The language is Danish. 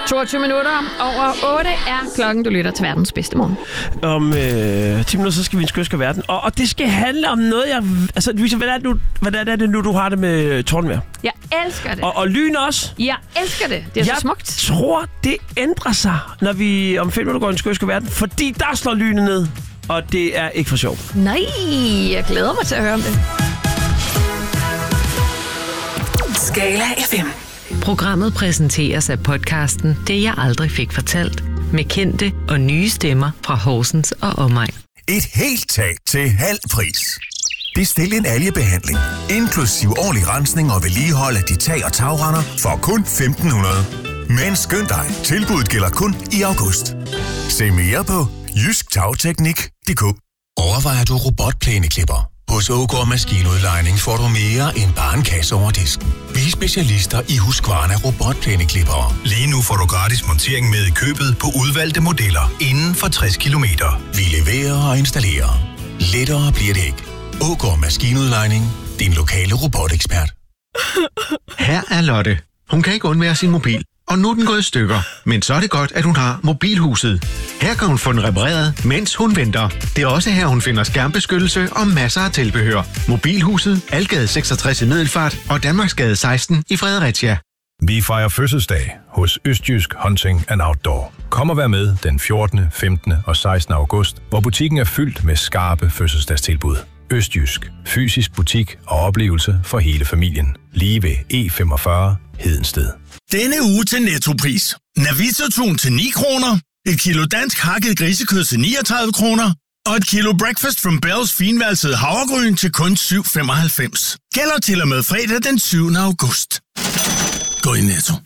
22 minutter over 8 er klokken. Du lytter til verdens bedste morgen. Om 10 minutter, så skal vi en skønske verden. Og det skal handle om noget, Altså, Louise, hvordan er det nu, du har det med tordenvejr? Jeg elsker det. Og lyn også? Jeg elsker det. Det er så smukt. Jeg tror, det ændrer sig, når vi om 5 minutter går en skønske verden. Fordi der slår lynet ned. Og det er ikke for sjov. Nej, jeg glæder mig til at høre om det. Skala FM. Programmet præsenteres af podcasten Det jeg aldrig fik fortalt. Med kendte og nye stemmer fra Horsens og omegn. Et helt tag til halv pris. Bestil en algebehandling, inklusiv årlig rensning og vedligehold af de tag- og tagrender for kun 1.500. Men skynd dig, tilbuddet gælder kun i august. Se mere på jysktagteknik.dk. Overvejer du robotplæneklipper? Hos Ågaard Maskinudlejning får du mere end bare en kasse over disken. Vi er specialister i Husqvarna robotplæneklippere. Lige nu får du gratis montering med i købet på udvalgte modeller inden for 60 kilometer. Vi leverer og installerer. Lettere bliver det ikke. Ågaard Maskinudlejning. Din lokale robotekspert. Her er Lotte. Hun kan ikke undvære sin mobil. Og nu er den gået i stykker. Men så er det godt, at hun har Mobilhuset. Her kan hun få den repareret, mens hun venter. Det er også her, hun finder skærmbeskyttelse og masser af tilbehør. Mobilhuset, Algade 66 i Middelfart og Danmarksgade 16 i Fredericia. Vi fejrer fødselsdag hos Østjysk Hunting and Outdoor. Kom og vær med den 14., 15. og 16. august, hvor butikken er fyldt med skarpe fødselsdagstilbud. Østjysk. Fysisk butik og oplevelse for hele familien. Lige ved E45 Hedensted. Denne uge til Nettopris. Navita-tun til 9 kroner, et kilo dansk hakket grisekød til 39 kroner, og et kilo Breakfast from Bell's finvalsede havregryn til kun 7,95. Gælder til og med fredag den 7. august. Gå i Netto.